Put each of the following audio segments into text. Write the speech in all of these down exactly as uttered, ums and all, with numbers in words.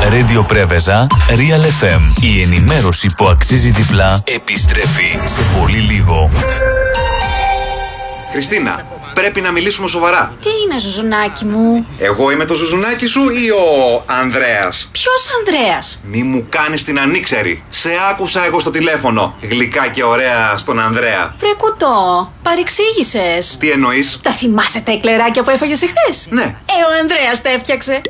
Radio Πρέβεζα, Real εφ εμ. Η ενημέρωση που αξίζει διπλά επιστρέφει σε πολύ λίγο. Χριστίνα, πρέπει να μιλήσουμε σοβαρά. Τι είναι, Ζουζουνάκι μου? Εγώ είμαι το Ζουζουνάκι σου ή ο Ανδρέας? Ποιος Ανδρέας? Μη μου κάνεις την ανήξερη. Σε άκουσα εγώ στο τηλέφωνο. Γλυκά και ωραία στον Ανδρέα. Βρε κουτό, παρεξήγησες. Τι εννοείς? Τα θυμάσαι τα εκλεράκια που έφαγες εχθές? Ναι. Ε, ο Ανδρέας τα έφτιαξε.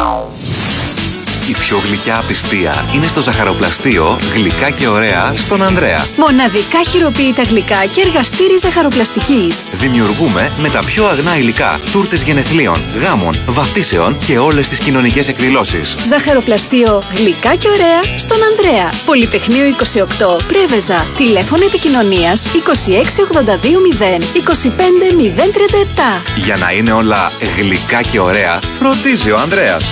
Η πιο γλυκιά απιστία είναι στο ζαχαροπλαστείο Γλυκά και ωραία στον Ανδρέα. Μοναδικά χειροποίητα γλυκά και εργαστήρι ζαχαροπλαστικής. Δημιουργούμε με τα πιο αγνά υλικά τούρτες γενεθλίων, γάμων, βαφτίσεων και όλες τις κοινωνικές εκδηλώσεις. Ζαχαροπλαστείο Γλυκά και ωραία στον Ανδρέα. Πολυτεχνείο είκοσι οκτώ, Πρέβεζα. Τηλέφωνο επικοινωνίας είκοσι έξι ογδόντα δύο μηδέν είκοσι πέντε μηδέν τριάντα επτά. Για να είναι όλα γλυκά και ωραία, φροντίζει ο Ανδρέας.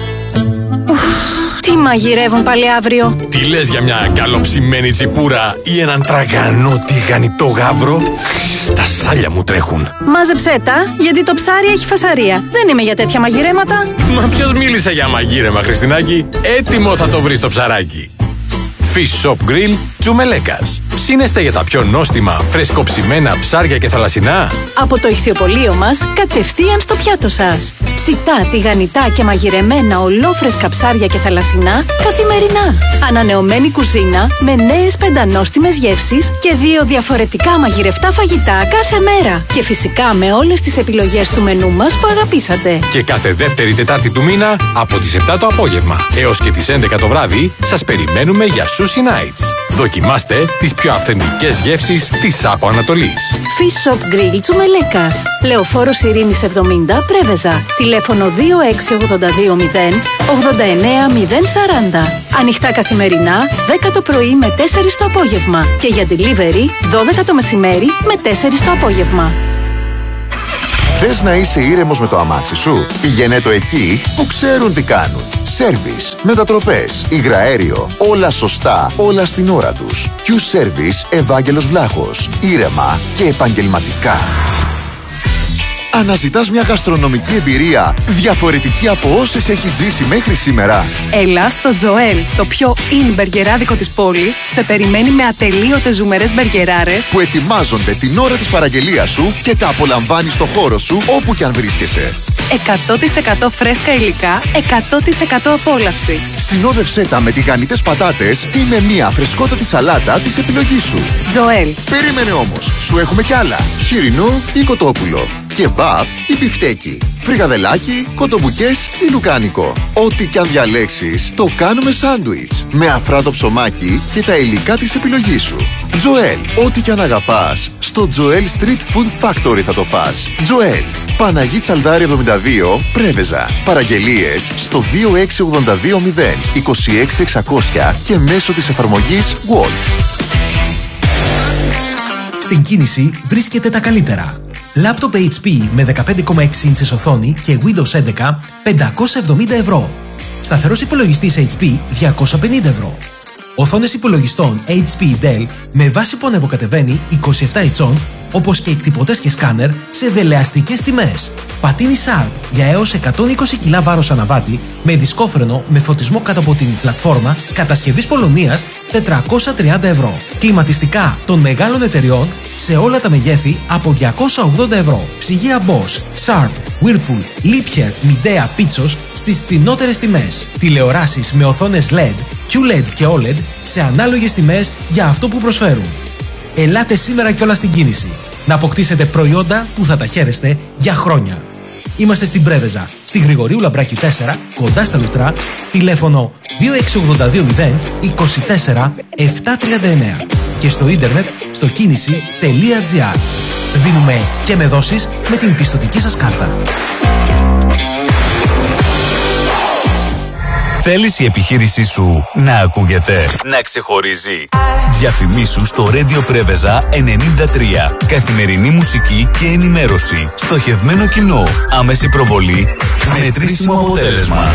Τι μαγειρεύουν πάλι αύριο? Τι λες για μια καλοψημένη τσιπούρα ή έναν τραγανό τηγανιτό γάβρο? Τα σάλια μου τρέχουν. Μάζεψέ τα, γιατί το ψάρι έχει φασαρία. Δεν είμαι για τέτοια μαγειρέματα. Μα ποιος μίλησε για μαγείρεμα, Χριστινάκη? Έτοιμο θα το βρεις το ψαράκι. Fish Shop Grill Τζουμελέκας. Ψήνεστε για τα πιο νόστιμα, φρεσκοψημένα ψάρια και θαλασσινά? Από το ηχθιοπωλείο μας, κατευθείαν στο πιάτο σας. Ψητά, τηγανιτά και μαγειρεμένα ολόφρεσκα ψάρια και θαλασσινά καθημερινά. Ανανεωμένη κουζίνα με νέες πεντανόστιμες γεύσεις και δύο διαφορετικά μαγειρευτά φαγητά κάθε μέρα. Και φυσικά με όλες τις επιλογές του μενού μας που αγαπήσατε. Και κάθε δεύτερη Τετάρτη του μήνα από τις επτά το απόγευμα έως και τις έντεκα το βράδυ σας περιμένουμε για Sushi Nights. Δοκιμάστε τις πιο αυθεντικές γεύσεις της Άπο Ανατολής. Fish Shop Grill Τσουμελέκας. Λεωφόρος Ειρήνης εβδομήντα, Πρέβεζα. Τηλέφωνο δύο έξι ογδόντα δύο μηδέν ογδόντα εννέα μηδέν σαράντα. Ανοιχτά καθημερινά, δέκα το πρωί με τέσσερις το απόγευμα. Και για delivery, δώδεκα το μεσημέρι με τέσσερις το απόγευμα. Θες να είσαι ήρεμος με το αμάξι σου? Πηγαίνε το εκεί που ξέρουν τι κάνουν. Σέρβις, μετατροπές, υγραέριο, όλα σωστά, όλα στην ώρα τους. Q-Service Ευάγγελος Βλάχος. Ήρεμα και επαγγελματικά. Αναζητάς μια γαστρονομική εμπειρία διαφορετική από όσες έχεις ζήσει μέχρι σήμερα? Έλα στο Τζοέλ, το πιο in μπεργκεράδικο της πόλης, σε περιμένει με ατελείωτες ζουμερές μπεργκεράρες που ετοιμάζονται την ώρα της παραγγελίας σου και τα απολαμβάνεις στο χώρο σου όπου και αν βρίσκεσαι. εκατό τοις εκατό φρέσκα υλικά, εκατό τοις εκατό απόλαυση. Συνόδευσέ τα με τηγανιτές πατάτες ή με μια φρεσκότατη σαλάτα της επιλογής σου. Τζοέλ. Περίμενε όμως, σου έχουμε κι άλλα. Χοιρινό ή κοτόπουλο. Κεμπάπ ή μπιφτέκι. Φρικαδελάκι, κοτομπουκές ή λουκάνικο. Ό,τι κι αν διαλέξεις, το κάνουμε σάντουιτς. Με αφράτο ψωμάκι και τα υλικά της επιλογής σου. Τζοέλ. Ό,τι κι αν αγαπάς, στο Τζοέλ Street Food Factory θα το φας. Τζοέλ. Παναγί Τσαλδάρη εβδομήντα δύο, Πρέβεζα. Παραγγελίες στο δύο έξι ογδόντα δύο μηδέν είκοσι έξι εξακόσια και μέσω της εφαρμογής Wolt. Στην κίνηση βρίσκεται τα καλύτερα. Λάπτοπ έιτς πι με δεκαπέντε κόμμα έξι ίντσες οθόνη και Windows έντεκα πεντακόσια εβδομήντα ευρώ. Σταθερός υπολογιστής έιτς πι διακόσια πενήντα ευρώ. Οθόνες υπολογιστών έιτς πι Dell με βάση που ανεβοκατεβαίνει είκοσι επτά ιντσών, όπως και εκτυπωτές και σκάνερ σε δελεαστικές τιμές. Πατίνι Sharp για έως εκατόν είκοσι κιλά βάρος αναβάτη με δισκόφρενο με φωτισμό κάτω από την πλατφόρμα κατασκευής Πολωνίας τετρακόσια τριάντα ευρώ. Κλιματιστικά των μεγάλων εταιριών σε όλα τα μεγέθη από διακόσια ογδόντα ευρώ. Ψυγεία Bosch, Sharp, Whirlpool, Liebherr, Midea, Pitsos στις φθηνότερες τιμές. Τηλεοράσεις με οθόνες ελ ι ντι, κιου ελ ι ντι και ο ελ ι ντι σε ανάλογες τιμές για αυτό που προσφέρουν. Ελάτε σήμερα κιόλας στην κίνηση να αποκτήσετε προϊόντα που θα τα χαίρεστε για χρόνια. Είμαστε στην Πρέβεζα, στη Γρηγορίου Λαμπράκη τέσσερα, κοντά στα Λουτρά, τηλέφωνο δύο έξι ογδόντα δύο μηδέν είκοσι τέσσερα επτακόσια τριάντα εννέα και στο ίντερνετ στο κίνηση τελεία τζι άρ. Δίνουμε και με δόσεις με την πιστωτική σας κάρτα. Θέλεις η επιχείρησή σου να ακούγεται, να ξεχωρίζει? Διαφημίσου στο Radio Πρέβεζα ενενήντα τρία. Καθημερινή μουσική και ενημέρωση. Στοχευμένο κοινό. Άμεση προβολή. Μετρήσιμο αποτέλεσμα.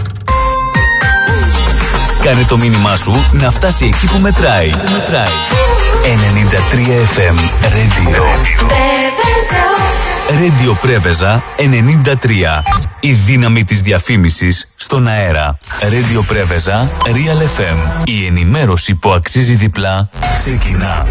Κάνε το μήνυμά σου να φτάσει εκεί που μετράει. Που μετράει. ενενήντα τρία εφ εμ Radio. Radio Πρέβεζα ενενήντα τρία. Η δύναμη της διαφήμισης στον αέρα. Radio Πρέβεζα Real εφ εμ. Η ενημέρωση που αξίζει διπλά ξεκινά.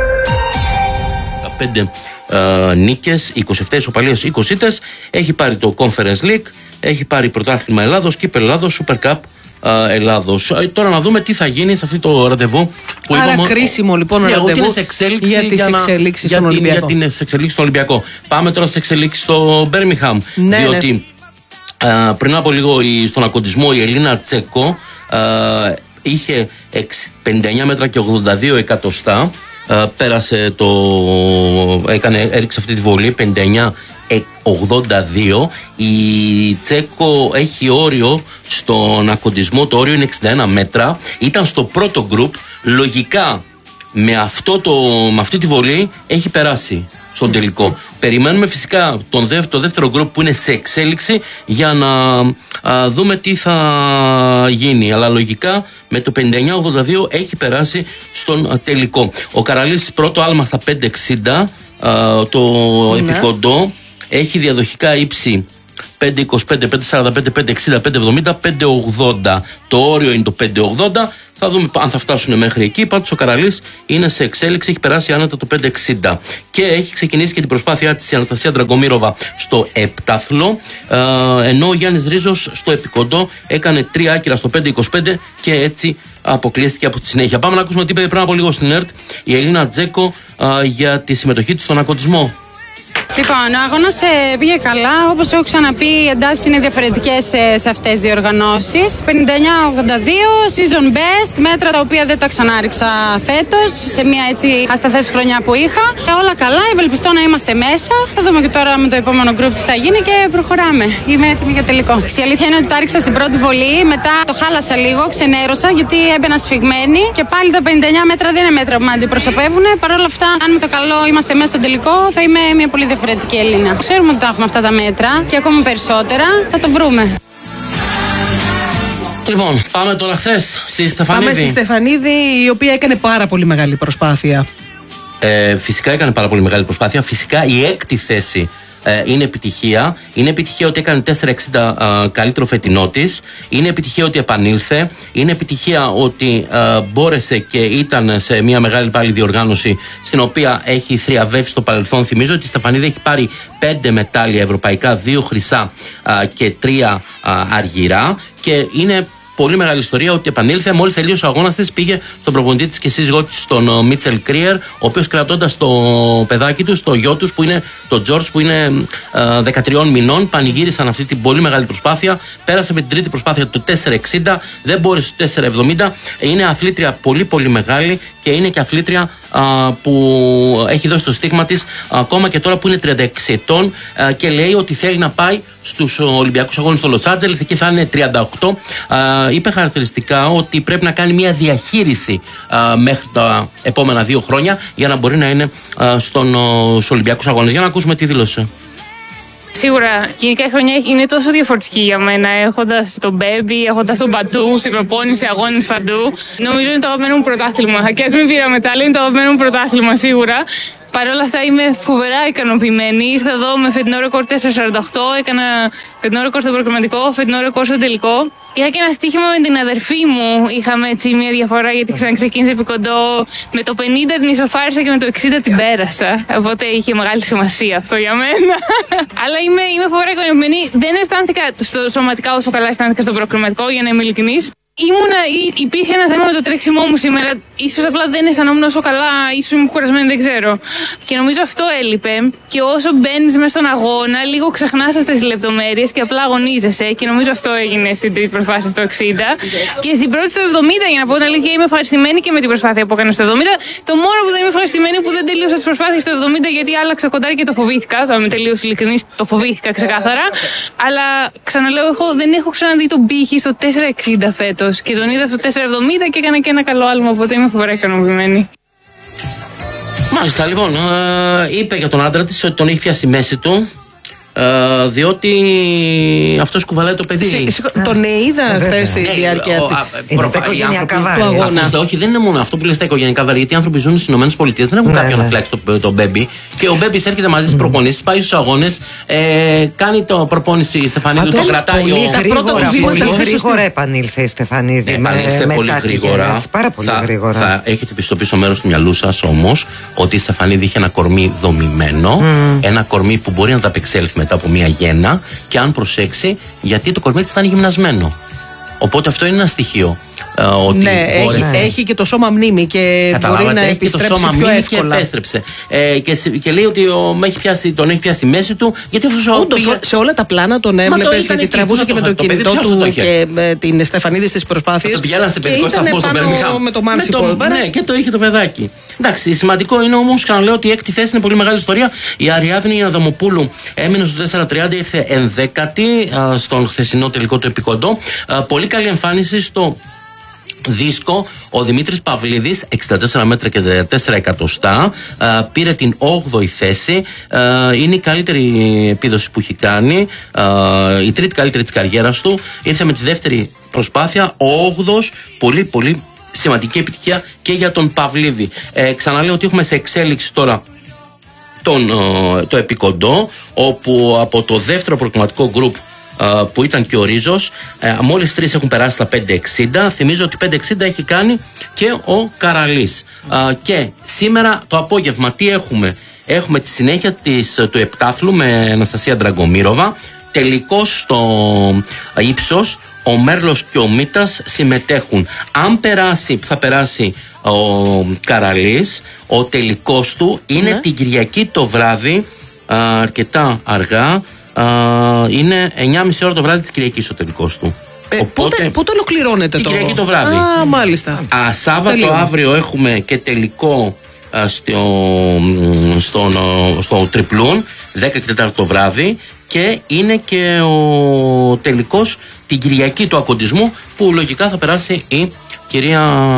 πέντε uh, νίκες, είκοσι επτά ισοπαλίες, είκοσι ήττες. Έχει πάρει το Conference League, έχει πάρει πρωτάθλημα Ελλάδος, Κύπελλο Ελλάδος, Super Cup uh, Ελλάδος. Uh, τώρα να δούμε τι θα γίνει σε αυτό το ραντεβού που Άρα είπαμε, κρίσιμο λοιπόν ναι, ραντεβού για τις για εξελίξεις στον Ολυμπιακό. Για τις εξελίξεις στον Ολυμπιακό. Πάμε τώρα στις εξελίξεις στο Birmingham. Ναι, διότι ναι. Uh, πριν από λίγο στον ακοντισμό η Ελίνα Τσέκο uh, είχε πενήντα εννιά μέτρα και ογδόντα δύο εκατοστά. Uh, πέρασε το. Έκανε, έριξε αυτή τη βολή πενήντα εννιά ογδόντα δύο. Η Τσέκο έχει όριο στον ακοντισμό, το όριο είναι εξήντα ένα μέτρα. Ήταν στο πρώτο γκρουπ. Λογικά με, αυτό το, με αυτή τη βολή έχει περάσει στον τελικό. Περιμένουμε φυσικά τον δεύ, το δεύτερο γκρουπ που είναι σε εξέλιξη για να α, δούμε τι θα γίνει. Αλλά λογικά με το πενήντα εννιά ογδόντα δύο έχει περάσει στον α, τελικό. Ο Καραλής πρώτο άλμα στα πέντε εξήντα, α, το ναι. επικοντό έχει διαδοχικά ύψη πέντε είκοσι πέντε, πέντε σαράντα πέντε, πέντε εξήντα, πέντε εβδομήντα, πέντε ογδόντα. Το όριο είναι το πέντε ογδόντα. Θα δούμε αν θα φτάσουν μέχρι εκεί. Πάντως ο Καραλής είναι σε εξέλιξη, έχει περάσει άνετα το πέντε εξήντα. Και έχει ξεκινήσει και την προσπάθειά της η Αναστασία Ντραγκομύροβα στο επτάθλο. Ε, ενώ ο Γιάννης Ρίζος στο επικοντό έκανε τρία άκυρα στο πέντε είκοσι πέντε και έτσι αποκλείστηκε από τη συνέχεια. Πάμε να ακούσουμε τι είπε πριν από λίγο στην ΕΡΤ η Ελίνα Τζέκο ε, για τη συμμετοχή της στον ακοντισμό. Λοιπόν, ο αγώνας ε, πήγε καλά. Όπως έχω ξαναπεί, οι εντάσεις είναι διαφορετικές ε, σε αυτές τις διοργανώσεις. πενήντα εννιά ογδόντα δύο, season best, μέτρα τα οποία δεν τα ξανάριξα φέτος, σε μια έτσι ασταθές χρονιά που είχα. Ε, όλα καλά, ευελπιστώ να είμαστε μέσα. Θα δούμε και τώρα με το επόμενο group τι θα γίνει και προχωράμε. Είμαι έτοιμη για τελικό. Η αλήθεια είναι ότι το άριξα στην πρώτη βολή, μετά το χάλασα λίγο, ξενέρωσα γιατί έμπαινα σφιγμένη και πάλι τα πενήντα εννιά μέτρα δεν είναι μέτρα που με αντιπροσωπεύουν. Παρ' όλα αυτά, αν με το καλό είμαστε μέσα στον τελικό, θα είμαι μια πολύ διαφορετική Έλληνα. Ξέρουμε ότι θα έχουμε αυτά τα μέτρα και ακόμα περισσότερα. Θα το βρούμε. Λοιπόν, πάμε τώρα χθες στη Στεφανίδη. Πάμε στη Στεφανίδη, η οποία έκανε πάρα πολύ μεγάλη προσπάθεια. Ε, φυσικά έκανε πάρα πολύ μεγάλη προσπάθεια. Φυσικά η έκτη θέση ε, είναι επιτυχία. Είναι επιτυχία ότι έκανε τέσσερα εξήντα ε, καλύτερο φετινό της. Είναι επιτυχία ότι επανήλθε. Είναι επιτυχία ότι ε, μπόρεσε και ήταν σε μια μεγάλη πάλι διοργάνωση στην οποία έχει θριαβεύσει στο παρελθόν. Θυμίζω ότι η Στεφανίδη έχει πάρει πέντε μετάλλια ευρωπαϊκά, δύο χρυσά ε, και τρία ε, αργυρά και είναι πολύ μεγάλη ιστορία ότι επανήλθε. Μόλις τελείωσε ο αγώνας της, πήγε στον προπονητή της και σύζυγό της, τον Μίτσελ Κρίερ, ο οποίος κρατώντας το παιδάκι του, το γιο τους, που είναι το Τζορτζ, που είναι ε, δεκατριών μηνών, πανηγύρισαν αυτή την πολύ μεγάλη προσπάθεια. Πέρασε με την τρίτη προσπάθεια του τέσσερα εξήντα, δεν μπόρεσε στο τέσσερα εβδομήντα. Είναι αθλήτρια πολύ πολύ μεγάλη και είναι και αθλήτρια α, που έχει δώσει το στίγμα της ακόμα και τώρα που είναι τριάντα έξι ετών α, και λέει ότι θέλει να πάει στους Ολυμπιακούς Αγώνες στο Λος Άντζελες, εκεί θα είναι τριάντα οκτώ. Α, είπε χαρακτηριστικά ότι πρέπει να κάνει μια διαχείριση α, μέχρι τα επόμενα δύο χρόνια για να μπορεί να είναι α, στον, στους Ολυμπιακούς Αγώνες. Για να ακούσουμε τι δήλωσε. Σίγουρα, γενικά η χρονιά είναι τόσο διαφορετική για μένα. Έχοντας τον Μπέμπι, έχοντας τον Μπατού, στην προπόνηση, αγώνες παντού. Νομίζω είναι το αγαπημένο μου πρωτάθλημα. Και ας μην πήρα μετάλλιο, είναι το αγαπημένο μου πρωτάθλημα σίγουρα. Παρ' όλα αυτά είμαι φοβερά ικανοποιημένη. Ήρθα εδώ με φετινό ρεκόρ τέσσερα σαράντα οκτώ, έκανα φετινό ρεκόρ στο προκριματικό, φετινό ρεκόρ στο τελικό. Είχα και ένα στοίχημα με την αδερφή μου. Είχαμε έτσι μια διαφορά γιατί ξαναξεκίνησε επί κοντό. Με το πενήντα την ισοφάρισα και με το εξήντα την πέρασα. Οπότε είχε μεγάλη σημασία αυτό για μένα. Αλλά είμαι, είμαι φοβερά ικανοποιημένη. Δεν αισθάνθηκα στο σωματικά όσο καλά αισθάνθηκα στο προκριματικό, για να είμαι ειλικρινής. Ήμουνα, υπήρχε ένα θέμα με το τρέξιμό μου σήμερα. Ίσως απλά δεν αισθανόμουν όσο καλά, ίσως ήμουν κουρασμένη, δεν ξέρω. Και νομίζω αυτό έλειπε. Και όσο μπαίνεις μέσα στον αγώνα, λίγο ξεχνάς αυτές τις λεπτομέρειες και απλά αγωνίζεσαι. Και νομίζω αυτό έγινε στην τρίτη προσπάθεια στο εξήντα. Και στην πρώτη στο εβδομήντα, για να πω την αλήθεια, είμαι ευχαριστημένη και με την προσπάθεια που έκανα στο εβδομήντα. Το μόνο που δεν είμαι ευχαριστημένη που δεν τελείωσα τις προσπάθειες στο εβδομήντα, γιατί άλλαξα κοντάρι και το φοβήθηκα. Θα είμαι τελείως ειλικρινής, το φοβήθηκα ξεκάθαρα. Αλλά ξαναλέω, έχω, δεν έχω ξαναδεί τον πύχη στο τέσσερα εξήντα φέτος. Και τον είδα στο τέσσερα εβδομήντα και έκανα και ένα καλό άλμα, οπότε είμαι φοβερά ικανοποιημένη. Μάλιστα, λοιπόν, ε, είπε για τον άντρα της ότι τον έχει πιάσει η μέση του. Ε, διότι αυτό κουβαλάει το παιδί. Σι, τον είδα χθες στη διάρκεια του αγώνα. Όχι, δεν είναι μόνο αυτό που λες τα οικογενειακά βάρη. Γιατί οι άνθρωποι ζουν στις ΗΠΑ, δεν έχουν κάποιον να φυλάξει το μπέμπι. Και ο μπέμπι έρχεται μαζί στις προπονήσεις, πάει στους αγώνες, κάνει το προπόνηση η Στεφανίδη, το κρατάει. Πολύ γρήγορα επανήλθε η Στεφανίδη. Επανήλθε πολύ γρήγορα. Πάρα πολύ γρήγορα. Θα έχετε πει στο πίσω μέρος του μυαλού σας όμως ότι η Στεφανίδη είχε ένα κορμί δομημένο, ένα κορμί που μπορεί να τα απεξέλθει μετά από μια γέννα και αν προσέξει, γιατί το κορμί της ήταν γυμνασμένο. Οπότε αυτό είναι ένα στοιχείο. Uh, ότι ναι, έχει, έχει και το σώμα μνήμη και μπορεί να επιστρέψει πιο εύκολα. Και επέστρεψε. Ε, και, και λέει ότι ο, έχει πιάσει, τον έχει πιάσει μέση του. Γιατί αυτός Όντως, πήγε... σε όλα τα πλάνα τον έβλεπες γιατί τραβούσε και με το, το κινητό του το και με την Στεφανίδη στις προσπάθειες. Το πηγαίναν σε παιδικό σταθμό στον Μπέρμιγχαμ. Με το Μάνσιπο. Ναι, και το είχε το παιδάκι. Εντάξει, σημαντικό είναι όμως, ξαναλέω ότι η έκτη θέση είναι πολύ μεγάλη ιστορία. Η Αριάδνη Αδαμοπούλου έμεινε στο τέσσερα τριάντα, ήρθε ενδέκατη στον χθεσινό τελικό του επικοντό. Πολύ καλή εμφάνιση στο δίσκο. Ο Δημήτρης Παυλίδης, εξήντα τέσσερα μέτρα και τέσσερα εκατοστά, πήρε την όγδοη θέση. Είναι η καλύτερη επίδοση που έχει κάνει, η τρίτη καλύτερη της καριέρας του. Ήρθε με τη δεύτερη προσπάθεια, ο όγδοος, πολύ πολύ σημαντική επιτυχία και για τον Παυλίδη. Ε, ξαναλέω ότι έχουμε σε εξέλιξη τώρα τον, το επικοντό, όπου από το δεύτερο προκριματικό γκρουπ που ήταν και ο Ρίζος, μόλις τρεις έχουν περάσει τα πέντε εξήντα. Θυμίζω ότι πέντε εξήντα έχει κάνει και ο Καραλής. Και σήμερα το απόγευμα τι έχουμε? Έχουμε τη συνέχεια της, του επτάθλου με Αναστασία Ντραγκομύροβα. Τελικώς στο ύψος ο Μέρλος και ο Μίτας συμμετέχουν. Αν περάσει, θα περάσει ο Καραλής, ο τελικός του είναι ναι. την Κυριακή το βράδυ, αρκετά αργά. Uh, είναι εννιά και μισή ώρα το βράδυ της Κυριακής ο τελικός του. Ε, Οπότε, πότε, πότε ολοκληρώνεται την το... Κυριακή το βράδυ. Α, μάλιστα. Α, Σάββατο Τελείω. Αύριο έχουμε και τελικό α, στο, στο, στο, στο Τριπλούν, δέκα και τέσσερα το βράδυ. Και είναι και ο τελικός την Κυριακή του ακοντισμού, που λογικά θα περάσει η κυρία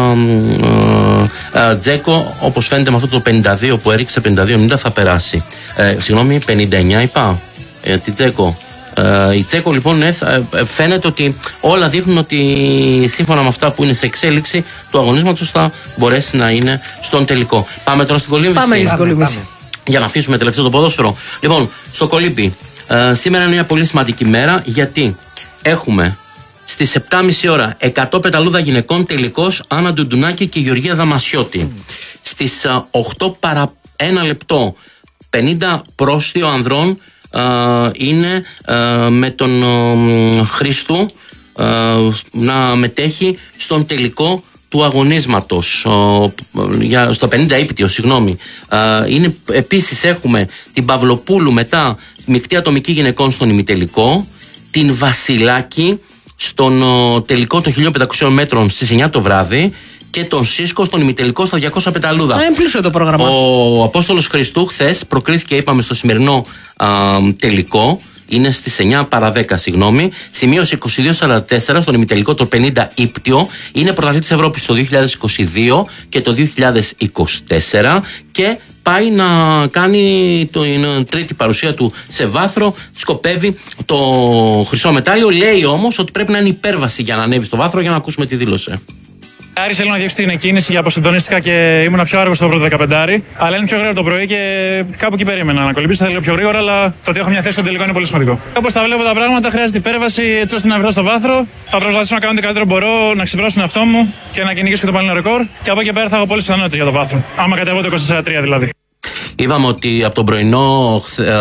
α, α, Τζέκο, όπως φαίνεται με αυτό το πενήντα δύο που έριξε, πενήντα δύο ενενήντα θα περάσει. Ε, συγγνώμη, πενήντα εννιά είπα. Ε, τη Τσέκο. Ε, η Τσέκο λοιπόν ε, φαίνεται ότι όλα δείχνουν ότι σύμφωνα με αυτά που είναι σε εξέλιξη του αγωνίσματος θα μπορέσει να είναι στον τελικό. Πάμε τώρα στην κολύμβηση. Πάμε στην κολύμβηση. Για να αφήσουμε τελευταίο το ποδόσφαιρο. Λοιπόν, στο κολύμπι. Ε, σήμερα είναι μια πολύ σημαντική μέρα, γιατί έχουμε στις επτά και μισή ώρα εκατό πεταλούδα γυναικών τελικός, Άννα Ντουντουνάκη και Γεωργία Δαμασιώτη. Στις οκτώ παρά ένα λεπτό πενήντα πρόστιο ανδρών Uh, είναι uh, με τον uh, Χρήστου uh, να μετέχει στον τελικό του αγωνίσματος uh, για, στο πενήντα ύπτιο, συγγνώμη. Uh, είναι, επίσης έχουμε την Παυλοπούλου μετά μεικτή ατομική γυναικών στον ημιτελικό, την Βασιλάκη στον uh, τελικό των χίλια πεντακόσιων μέτρων στις εννιά το βράδυ και τον Σίσκο στον ημιτελικό στα διακόσια πεταλούδα. Είναι πλούσιο το πρόγραμμα. Ο Απόστολος Χριστού χθες προκρίθηκε, είπαμε, στο σημερινό α, τελικό. Είναι στις εννιά παρά δέκα, συγγνώμη. Σημείωσε είκοσι δύο σαράντα τέσσερα στον ημιτελικό το πενήντα ύπτιο. Είναι πρωταθλητής Ευρώπης το δύο χιλιάδες είκοσι δύο και το δύο χιλιάδες είκοσι τέσσερα και πάει να κάνει την τρίτη παρουσία του σε βάθρο. Σκοπεύει το χρυσό μετάλλιο. Λέει όμως ότι πρέπει να είναι υπέρβαση για να ανέβει στο βάθρο, για να ακούσουμε τι δήλωσε. Άρης, θέλω να διώξω την εκκίνηση για αποσυντονίστηκα και ήμουν πιο άργο στο πρώτο δεκαπεντάρι. Αλλά είναι πιο γρήγορα το πρωί και κάπου εκεί περίμενα να κολυμπήσω. Θα λέω πιο γρήγορα, αλλά το ότι έχω μια θέση στο τελικό είναι πολύ σημαντικό. Όπως τα βλέπω τα πράγματα, χρειάζεται υπέρβαση έτσι ώστε να βρεθώ στο βάθρο. Θα προσπαθήσω να κάνω ό,τι καλύτερο μπορώ, να ξεπεράσω τον εαυτό μου και να κυνηγήσω και το παλαιό ρεκόρ. Και από εκεί πέρα θα έχω πολλές πιθανότητες για το βάθρο. Άμα κατεβώ το είκοσι τέσσερα τρία δηλαδή. Είπαμε ότι από τον πρωινό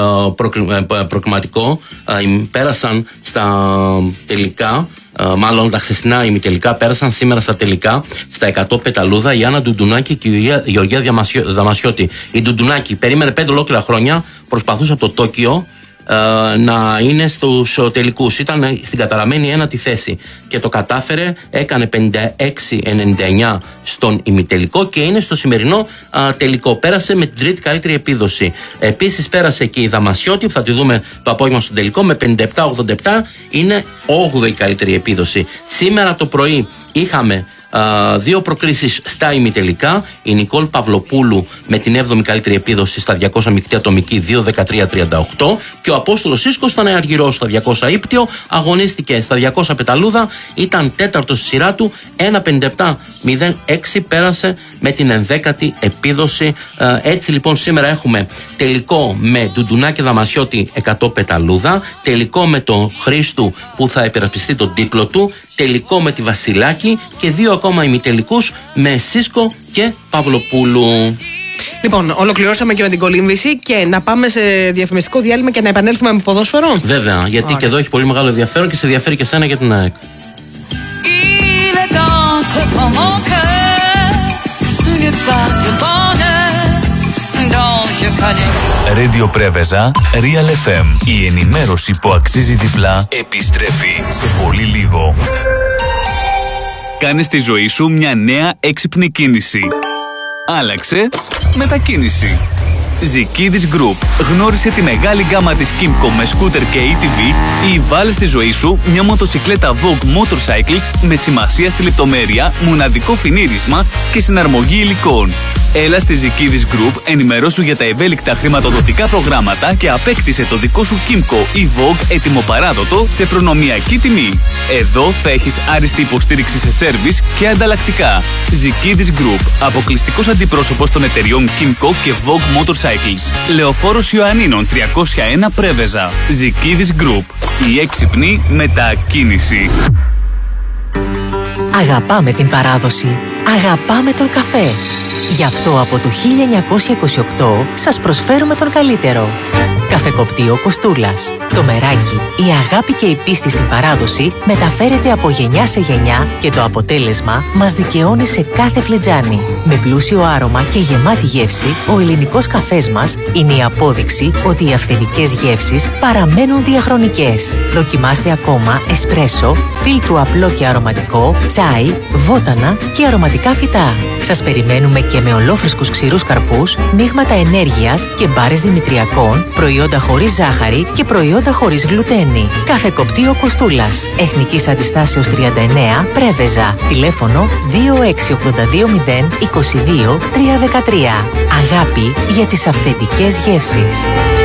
προκριματικό πέρασαν στα τελικά, μάλλον τα χθεσινά ημιτελικά πέρασαν σήμερα στα τελικά, στα εκατό πεταλούδα, η Άννα Ντουντουνάκη και η Γεωργία Δαμασιώτη. Η Ντουντουνάκη περίμενε πέντε ολόκληρα χρόνια, προσπαθούσε από το Τόκιο να είναι στους τελικούς. Ήταν στην καταραμένη ένατη θέση και το κατάφερε, έκανε πενήντα έξι ενενήντα εννιά στον ημιτελικό και είναι στο σημερινό α, τελικό. Πέρασε με την τρίτη καλύτερη επίδοση. Επίσης πέρασε και η Δαμασιώτη που θα τη δούμε το απόγευμα στον τελικό με πενήντα επτά ογδόντα επτά, είναι όγδοη καλύτερη επίδοση. Σήμερα το πρωί είχαμε Α, δύο προκρίσεις στα ημιτελικά. Η Νικόλ Παυλοπούλου με την έβδομη καλύτερη επίδοση στα διακόσια μεικτή ατομική δύο δεκατρία τριάντα οκτώ. Και ο Απόστολος Σίσκος ήταν αργυρός στα διακόσια ύπτιο. Αγωνίστηκε στα διακόσια πεταλούδα. Ήταν τέταρτος στη σειρά του. ένα πενήντα επτά μηδέν έξι πέρασε με την ενδέκατη επίδοση. Α, έτσι λοιπόν σήμερα έχουμε τελικό με Ντουντουνάκη Δαμασιώτη εκατό πεταλούδα. Τελικό με τον Χρήστου που θα υπερασπιστεί τον τίτλο του. Τελικό με τη Βασιλάκη και δύο ακόμα ημιτελικούς με Σίσκο και Παυλοπούλου. Λοιπόν, ολοκληρώσαμε και με την κολύμβηση και να πάμε σε διαφημιστικό διάλειμμα και να επανέλθουμε με ποδόσφαιρο. Βέβαια, γιατί Άρα. και εδώ έχει πολύ μεγάλο ενδιαφέρον και σε ενδιαφέρει και σένα για την ΑΕΚ. Radio Πρέβεζα, Real εφ εμ. Η ενημέρωση που αξίζει διπλά επιστρέφει σε πολύ λίγο. Κάνε στη ζωή σου μια νέα έξυπνη κίνηση. Άλλαξε μετακίνηση. Ζικίδης Group. Γνώρισε τη μεγάλη γκάμα της Kymco με σκούτερ και έι τι βι ή βάλε στη ζωή σου μια μοτοσικλέτα Vogue Motorcycles με σημασία στη λεπτομέρεια, μοναδικό φινίρισμα και συναρμογή υλικών. Έλα στη Ζικίδης Group, ενημερώσου για τα ευέλικτα χρηματοδοτικά προγράμματα και απέκτησε το δικό σου Kymco ή Vogue έτοιμο-παράδοτο σε προνομιακή τιμή. Εδώ θα έχεις άριστη υποστήριξη σε σέρβις και ανταλλακτικά. Ζικίδης Group, αποκλειστικός αντιπρόσωπος των εταιριών Kymco και Vogue Motorcycles. Λεωφόρος Ιωαννίνων τριακόσια ένα Πρέβεζα. Ζικίδης Group, η έξυπνη μετακίνηση. Αγαπάμε την παράδοση. Αγαπάμε τον καφέ. Γι' αυτό από το χίλια εννιακόσια είκοσι οκτώ σας προσφέρουμε τον καλύτερο. Καφεκοπτείο Κοστούλας. Το μεράκι, η αγάπη και η πίστη στην παράδοση μεταφέρεται από γενιά σε γενιά και το αποτέλεσμα μας δικαιώνει σε κάθε φλιτζάνι. Με πλούσιο άρωμα και γεμάτη γεύση, ο ελληνικός καφές μας είναι η απόδειξη ότι οι αυθεντικές γεύσεις παραμένουν διαχρονικές. Δοκιμάστε ακόμα εσπρέσο, φίλτρου απλό και αρωματικό, τσάι, βότανα και αρωματικά φυτά. Σας περιμένουμε και με ολόφρεσκους ξηρούς καρπούς, μείγματα ενέργειας και μπάρες δημητριακών, προϊόντα χωρίς ζάχαρη και προϊόντα χωρίς γλουτένη. Καφεκοπτείο Κοστούλας. Εθνικής Αντιστάσεως τριάντα εννέα, Πρέβεζα. Τηλέφωνο δύο έξι ογδόντα δύο μηδέν είκοσι δύο τριακόσια δεκατρία. Αγάπη για τις αυθεντικές γεύσεις.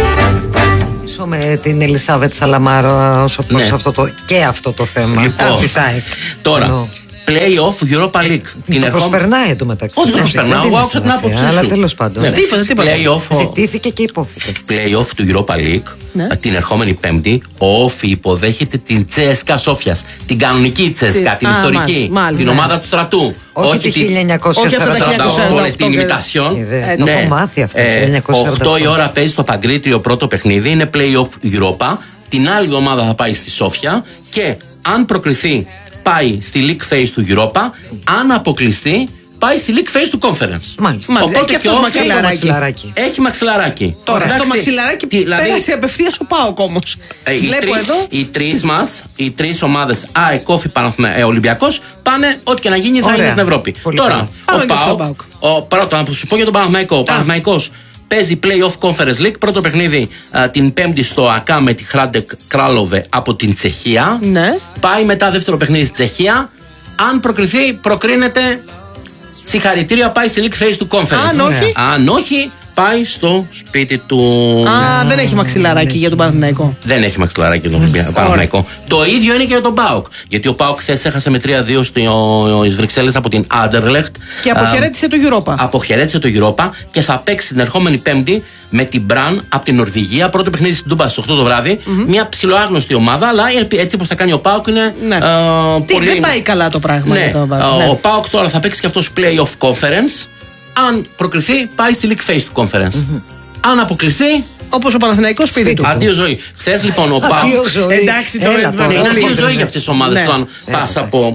Με την Ελισάβετ Σαλαμάρο όσο προς ναι. αυτό το, και αυτό το θέμα. Λοιπόν, τώρα. Ενώ... Play-off Europa League. Την το ερχό... προσπερνάει το μεταξύ. Όχι, το προσπερνάω. Εγώ άκουσα την άποψή σου. Αλλά τέλος πάντων. Ναι, τίποτα, τίποτα. Play-off... Ζητήθηκε και υπόθηκε. Play-off του Europa League ναι. την ερχόμενη Πέμπτη. Ο Όφη υποδέχεται την Τσέσκα Σόφιας. Την κανονική Τσέσκα, την ιστορική. Την ομάδα του στρατού. Όχι τη χίλια εννιακόσια σαράντα οκτώ. Την ημιτασιόν. Το έχω μάθει αυτό. οκτώ η ώρα παίζει στο Παγκρίτριο πρώτο παιχνίδι. Είναι Play-off Europa. Την άλλη εβδομάδα θα πάει στη Σόφια. Και αν προκριθεί, πάει στη League Phase του Europa. Αν αποκλειστεί, πάει στη League Phase του Conference. Μάλιστα. Οπότε έχει και αυτό μαξιλαράκι. Έχει μαξιλαράκι. Τώρα, εντάξει, στο μαξιλαράκι δηλαδή, πέρασε απευθείας ο ΠΑΟΚ όμως. Ε, οι, τρεις, οι τρεις μας, οι τρεις ομάδες ΑΕΚ, Όφη, ε, Ολυμπιακός, πάνε ό,τι και να γίνει θα είναι στην Ευρώπη. Πολύ Τώρα, ο ΠΑΟΚ, ο, πρώτα, να σου πω για τον Παναθηναϊκό. Ο Παναθηναϊκός παίζει Play-off Conference League. Πρώτο παιχνίδι α, την Πέμπτη στο ΑΚΑ με τη Χράντεκ Κράλοβε από την Τσεχία. Ναι. Πάει μετά δεύτερο παιχνίδι στη Τσεχία. Αν προκριθεί, προκρίνεται. Συγχαρητήρια, πάει στη League Phase του Conference. Αν όχι, Αν όχι πάει στο σπίτι του. Α, δεν έχει μαξιλαράκι για τον Παναθηναϊκό. Δεν έχει μαξιλαράκι για τον Παναθηναϊκό. Το ίδιο είναι και για τον ΠΑΟΚ. Γιατί ο ΠΑΟΚ χθες έχασε με τρία δύο στις Βρυξέλλες από την Άντερλεχτ. Και αποχαιρέτησε το Europa. Αποχαιρέτησε το Europa και θα παίξει την ερχόμενη Πέμπτη με την Μπραν από την Νορβηγία. Πρώτο παιχνίδι στην Τούμπα στις οκτώ το βράδυ. Mm-hmm. Μια ψιλοάγνωστη ομάδα, αλλά έτσι όπως θα κάνει ο ΠΑΟΚ είναι. Ναι. Uh, Τι, πολύ... Δεν πάει καλά το πράγμα. Ναι. Για το... Uh, ναι. Ο ΠΑΟΚ τώρα θα παίξει και αυτός Play-off Conference. Αν προκριθεί, πάει στη League Phase του Conference. Mm-hmm. Αν αποκλειστεί, όπως ο Παναθηναϊκός σπίτι, σπίτι του. Αντίο ζωή. Χθες λοιπόν ο ΠΑΟΚ. Εντάξει, τώρα είναι αντίο ζωή για αυτές τις ομάδες. Αν πας από.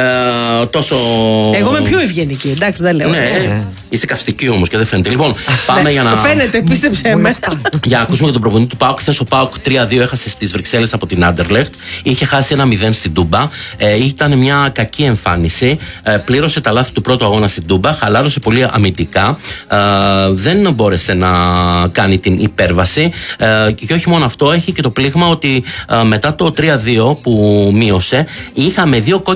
Ε, τόσο... Εγώ είμαι πιο ευγενική, εντάξει, δεν λέω. Ναι, ε, είσαι καυστική όμως και δεν φαίνεται. Λοιπόν, πάμε ναι, για να. Φαίνεται, πίστεψε με. Για να ακούσουμε και τον προπονητή του ΠΑΟΚ. Χθες ο ΠΑΟΚ τρία δύο έχασε στις Βρυξέλλες από την Άντερλεχτ. Είχε χάσει ένα μηδέν στην Τούμπα. Ε, ήταν μια κακή εμφάνιση. Ε, πλήρωσε τα λάθη του πρώτου αγώνα στην Τούμπα. Χαλάρωσε πολύ αμυντικά. Ε, δεν μπόρεσε να κάνει την υπέρβαση. Ε, και όχι μόνο αυτό, έχει και το πλήγμα ότι ε, μετά το τρία δύο που μείωσε, είχαμε δύο κόκκινες κάρτες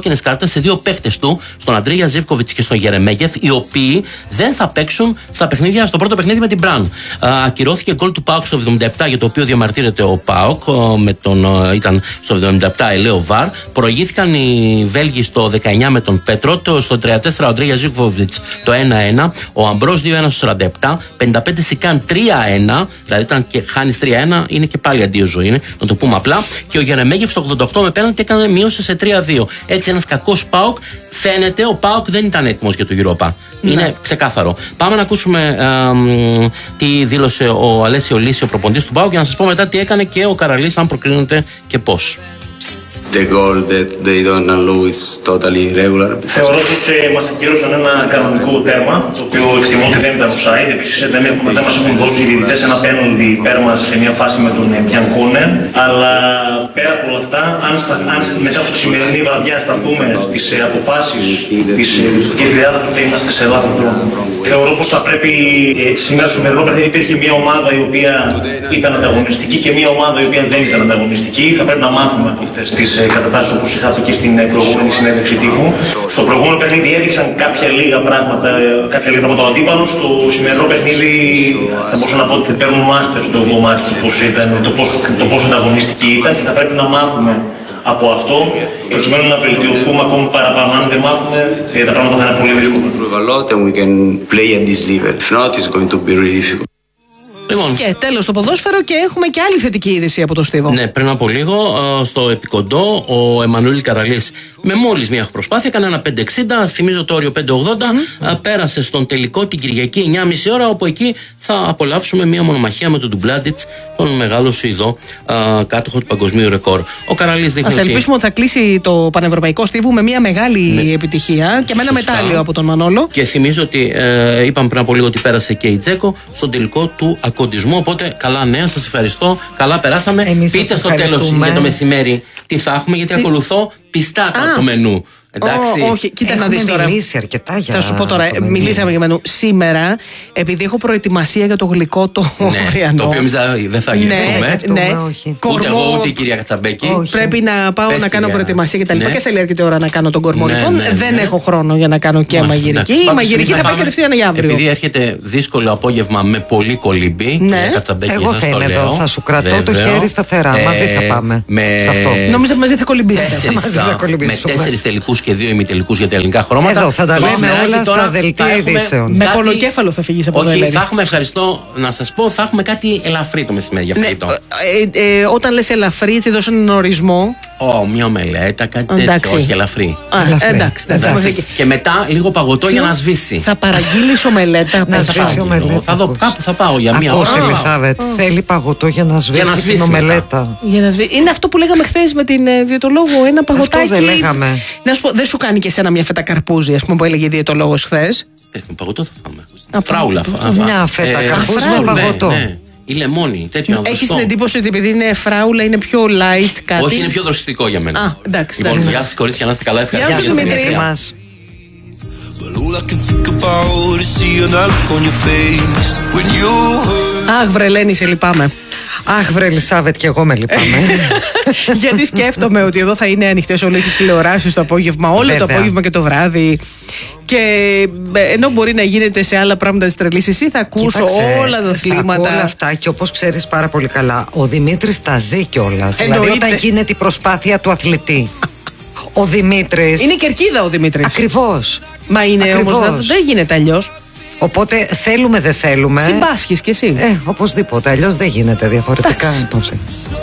δικαιώματα σε δύο παίκτες του, στον Αντρίγια Ζίβκοβιτς και στον Γερεμέγεφ, οι οποίοι δεν θα παίξουν στα παιχνίδια, στο πρώτο παιχνίδι με την Μπραν. Ακυρώθηκε γκολ του ΠΑΟΚ στο εβδομήντα επτά, για το οποίο διαμαρτύρεται ο ΠΑΟΚ, με τον, ήταν στο εβδομήντα επτά ελαίο βαρ. Προηγήθηκαν οι Βέλγοι στο δεκαεννιά με τον Πέτρο, στο τριάντα τέσσερα ο Αντρίγια Ζίβκοβιτς το ένα ένα, ο Αμπρός δύο ένα στο σαράντα επτά, πενήντα πέντε Σικάν τρία ένα, δηλαδή όταν και χάνεις τρία ένα είναι και πάλι αντίο ζωή, είναι, να το πούμε απλά. Και ο Γερεμέγεφ στο ογδόντα οκτώ με πέναλτι έκανε μείωση σε τρία δύο. Έτσι ένας κακός ΠΑΟΚ. Φαίνεται ο ΠΑΟΚ δεν ήταν έτοιμος για το Europa. Ναι. Είναι ξεκάθαρο. Πάμε να ακούσουμε ε, τι δήλωσε ο Αλέσιο Λύση, ο προπονητής του ΠΑΟΚ, για να σας πω μετά τι έκανε και ο Καραλής, αν προκρίνονται και πώς. The goal that they don't allow is totally irregular. Θεωρώ πως ε, μας ακύρωσαν ένα κανονικό τέρμα, το οποίο εκτιμώ ότι δεν ήταν offside. Επίσης δεν, δεν μας έχουν δώσει οι διαιτητές ένα πέναλτι υπέρ μας σε μια φάση με τον Μπιανκόνε. Αλλά πέρα από όλα αυτά, αν, στα, αν μέσα από τη σημερινή βραδιά σταθούμε στις ε, αποφάσεις της κεντριάδας, τότε είμαστε σε λάθος δρόμο. Θεωρώ πως θα πρέπει ε, σήμερα στο σημερινό παιχνίδι υπήρχε μια ομάδα η οποία ήταν ανταγωνιστική και μια ομάδα η οποία δεν ήταν ανταγωνιστική. Θα πρέπει να μάθουμε από αυτές τις καταστάσεις όπως είχα και στην προηγούμενη συνέντευξη τύπου. Στο προηγούμενο παιχνίδι έδειξαν κάποια λίγα πράγματα, κάποια λίγα από το αντίπαλο. Στο σημερινό παιχνίδι θα μπορούσα να πω ότι παίρνουν μάστερ στο ογδόο μάτς το πόσο, το πόσο ανταγωνιστική ήταν. Θα πρέπει να μάθουμε από αυτό, προκειμένου να βελτιωθούμε ακόμη παραπάνω. Αν δεν μάθουμε, τα πράγματα θα είναι πολύ δύσκολα. Λοιπόν. Και τέλος το ποδόσφαιρο, και έχουμε και άλλη θετική είδηση από το Στίβο. Ναι, πριν από λίγο στο Επικοντό ο Εμμανουήλ Καραλής με μόλις μία προσπάθεια έκανε ένα πέντε εξήντα, θυμίζω το όριο πέντε ογδόντα, mm. πέρασε στον τελικό την Κυριακή εννιά και μισή ώρα, όπου εκεί θα απολαύσουμε μία μονομαχία με τον Ντουμπλάντιτς, τον μεγάλο Σουηδό, κάτοχο του παγκοσμίου ρεκόρ. Ο Καραλής δείχνει. Ας ελπίσουμε ότι θα κλείσει το Πανευρωπαϊκό Στίβο με μία μεγάλη ναι. επιτυχία και με ένα μετάλλιο από τον Μανόλο. Και θυμίζω ότι ε, είπαμε πριν από λίγο ότι πέρασε και η Τζέκο στον τελικό του ακοντισμού. Οπότε καλά νέα, σας ευχαριστώ. Καλά περάσαμε. Εμείς πείτε στο τέλος για το μεσημέρι τι θα έχουμε, γιατί τι... ακολουθώ πιστά το μενού. Εντάξει. Ω, όχι, κοίτα Έχουμε να δεις τώρα. μιλήσει αρκετά για θα σου πω τώρα, μιλήσαμε για μενού. Σήμερα, επειδή έχω προετοιμασία για το γλυκό το ναι, αυριανό. Το οποίο εμείς δεν θα γυρίσουμε. Ναι, ναι. Ούτε κορμό... εγώ ούτε η κυρία Κατσαμπέκη. Όχι. Πρέπει να πάω Πες, να κάνω κυρία. προετοιμασία και τα λοιπά. Ναι. Και θέλει αρκετή ώρα να κάνω τον κορμό. Ναι, λοιπόν, ναι, ναι, δεν ναι. έχω χρόνο για να κάνω και Μάλιστα, μαγειρική. εντάξει. Η μαγειρική θα πάει κατευθείαν για αύριο. Επειδή έρχεται δύσκολο απόγευμα με πολύ κολύμπι. Ναι. Εγώ θα είμαι εδώ. Θα σου κρατώ το χέρι σταθερά. Μαζί θα πάμε. Σε αυτό. Νόμιζα μαζί θα κολυμπήσετε. Με τέσσερις τελικούς και δύο ημιτελικούς για τα ελληνικά χρώματα. Εδώ θα τα λέμε όλα στα δελτία ειδήσεων. Με πονοκέφαλο θα φύγεις από εδώ. Όχι, θα έχουμε, ευχαριστώ να σας πω, θα έχουμε κάτι ελαφρύ το μεσημέρι για φαγητό. Όταν λες ελαφρύ, έτσι δώσω έναν ορισμό. Ω, μια ομελέτα, κάτι τέτοιο. Όχι, ελαφρύ. Εντάξει, και μετά λίγο παγωτό για να σβήσει. Θα παραγγείλεις ομελέτα. Να σβήσει ομελέτα. Θα δω, κάπου θα πάω για μία ώρα. Ακούσε, Ελισάβετ, θέλει παγωτό για να σβήσει την ομελέτα. Είναι αυτό που λέγαμε χθες με την διαιτολόγο, ένα παγωτάκι. Αυτό δεν λέγαμε. Να σου πω, δεν σου κάνει και εσένα μια φέτα καρπούζι, ας πούμε, που έλεγε η διαιτολόγος χθες. Ε, παγωτό θα φάμε. Φράουλα. Μια φέτα καρπούζι με παγωτό. Ή λεμόνι, τέτοιο. Έχεις την εντύπωση ότι επειδή είναι φράουλα είναι πιο light κάτι? Όχι, είναι πιο δροσιστικό για μένα. Α, εντάξει. Λοιπόν, γεια σας κορίτσια, να είστε καλά. Ευχαριστώ. Γεια σου, Δημήτρη. Αχ, βρε Λένη, σε λυπάμαι. Αχ, βρε Ελισάβετ, και εγώ με λυπάμαι. Γιατί σκέφτομαι ότι εδώ θα είναι ανοιχτές όλες οι τηλεοράσεις το απόγευμα, όλο Βέβαια. το απόγευμα και το βράδυ. Και ενώ μπορεί να γίνεται σε άλλα πράγματα της τρελής, εσύ θα ακούς όλα τα αθλήματα. Όλα αυτά, και όπως ξέρεις πάρα πολύ καλά, ο Δημήτρης τα ζει κιόλας. Δηλαδή, όταν γίνεται η προσπάθεια του αθλητή. Ο Δημήτρης. Είναι κερκίδα ο Δημήτρης. Ακριβώς. Μα είναι όμως, δεν γίνεται αλλιώς. Οπότε θέλουμε, δεν θέλουμε. Συμπάσχεις κι εσύ. Ε, οπωσδήποτε. Αλλιώς δεν γίνεται διαφορετικά.